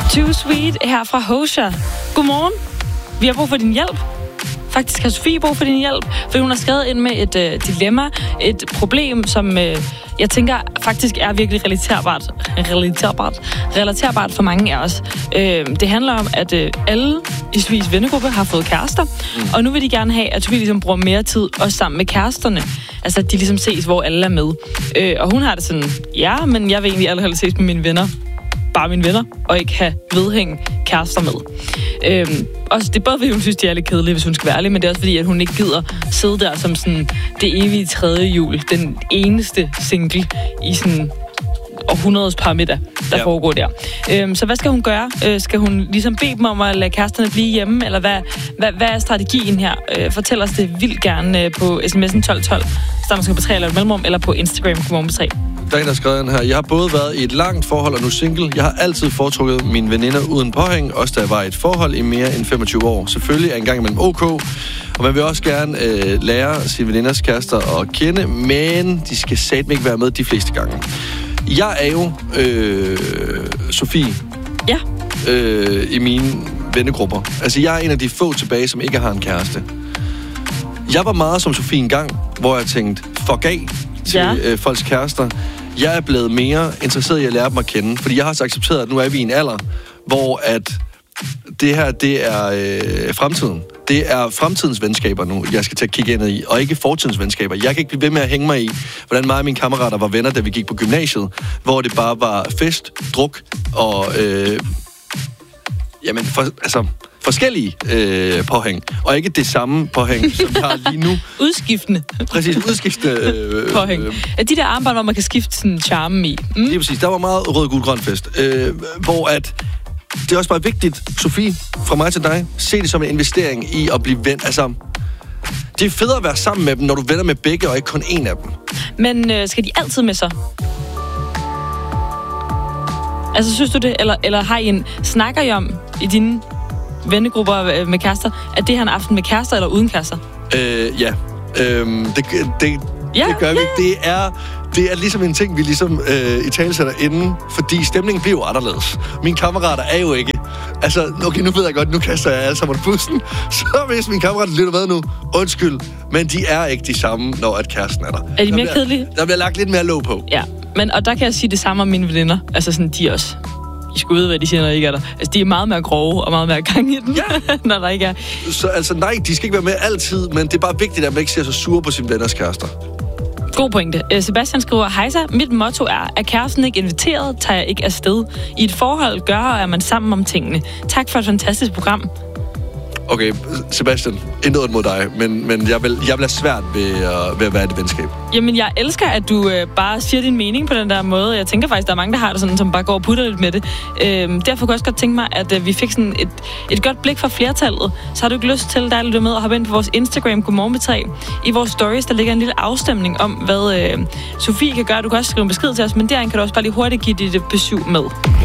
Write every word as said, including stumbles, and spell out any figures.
Too Sweet her fra Hosha. Godmorgen. Vi har brug for din hjælp. Faktisk har Sofie brug for din hjælp, for hun har skrevet ind med et øh, dilemma, et problem, som øh, jeg tænker faktisk er virkelig relaterbart, relaterbart, relaterbart for mange af os. Øh, det handler om, at øh, alle i Sofies vennegruppe har fået kærester, mm. og nu vil de gerne have, at Sofie ligesom bruger mere tid også sammen med kæresterne. Altså, at de ligesom ses, hvor alle er med. Øh, og hun har det sådan, ja, men jeg vil egentlig aldrig ses med mine venner. Bare mine venner, og ikke have vedhæng kærester med. Øhm, også, det er både fordi, hun synes, de er lidt kedelige, hvis hun skal være ærlig, men det er også fordi, at hun ikke gider sidde der som sådan det evige tredje jul, den eneste single i sådan århundredes parameter, der ja. foregår der. Øhm, så hvad skal hun gøre? Øh, skal hun ligesom bede dem om at lade kæresterne blive hjemme, eller hvad, hvad, hvad er strategien her? Øh, fortæl os det vildt gerne øh, på sms'en tolv tolv, så man skal på tre eller et mellemrum, eller på Instagram, godmorgen på tre. Der er en, der har skrevet den her. Jeg har både været i et langt forhold og nu single. Jeg har altid foretrukket mine veninder uden påhæng, også da jeg var i et forhold i mere end femogtyve år. Selvfølgelig er en gang imellem ok, og man vil også gerne øh, lære sine veninders kærester at kende, men de skal satme ikke være med de fleste gange. Jeg er jo øh, Sofie. Ja. Øh, i mine vennegrupper. Altså, jeg er en af de få tilbage, som ikke har en kæreste. Jeg var meget som Sofie en gang, hvor jeg tænkte, fuck af til ja. øh, folks kærester. Jeg er blevet mere interesseret i at lære dem at kende, fordi jeg har så accepteret, at nu er vi i en alder, hvor at det her, det er øh, fremtiden. Det er fremtidens venskaber nu, jeg skal til at kigge ind i, og ikke fortidens venskaber. Jeg kan ikke blive ved med at hænge mig i, hvordan mig og mine kammerater var venner, da vi gik på gymnasiet, hvor det bare var fest, druk og øh, jamen, for, altså, forskellige øh, påhæng, og ikke det samme påhæng, som vi har lige nu. Udskiftende. Præcis, udskiftende øh, påhæng. Øh, de der armbånd, hvor man kan skifte sådan charmen i. Mm. Lige præcis, der var meget rød, gul, grøn fest, øh, hvor at det er også bare vigtigt, Sofie, fra mig til dig, se det som en investering i at blive ven. Altså, det er federe at være sammen med dem, når du venner med begge, og ikke kun en af dem. Men øh, skal de altid med sig? Altså, synes du det? Eller, eller har I en... Snakker I om i dine vennegrupper med kærester, at det her en aften med kærester eller uden kærester? Øh, ja. Øhm, det, det, ja, det gør ja. vi. Det er... Det er ligesom en ting, vi ligesom øh, i talesætter inden, fordi stemningen bliver jo anderledes. Mine kammerater er jo ikke... Altså, okay, nu ved jeg godt, nu kaster jeg alle sammen på bussen. Så hvis mine kammerater lytter med nu, undskyld, men de er ikke de samme, når at kæresten er der. Er de der mere bliver, kedelige? Der bliver lagt lidt mere låg på. Ja, men og der kan jeg sige det samme om mine veninder. Altså sådan, de også... I skulle vide, hvad de siger, når I ikke er der. Altså, de er meget mere grove og meget mere gang i den, ja. når der ikke er. Så altså, nej, de skal ikke være med altid, men det er bare vigtigt, at man ikke ser så sur på sine venners kærester. God pointe. Sebastian skriver, hejsa, mit motto er, at kæresten ikke inviteret, tager jeg ikke afsted. I et forhold gør, og er man sammen om tingene. Tak for et fantastisk program. Okay, Sebastian, intet mod dig, men, men jeg, vil, jeg vil have svært ved, uh, ved at være et venskab. Jamen, jeg elsker, at du øh, bare siger din mening på den der måde. Jeg tænker faktisk, der er mange, der har det sådan, som bare går og putter lidt med det. Øhm, derfor kunne jeg også godt tænke mig, at øh, vi fik sådan et, et godt blik fra flertallet. Så har du ikke lyst til, der lytter med og hoppe ind på vores Instagram, godmorgen med tre. I vores stories, der ligger en lille afstemning om, hvad øh, Sofie kan gøre. Du kan også skrive en besked til os, men derinde kan du også bare lige hurtigt give dit besøg med.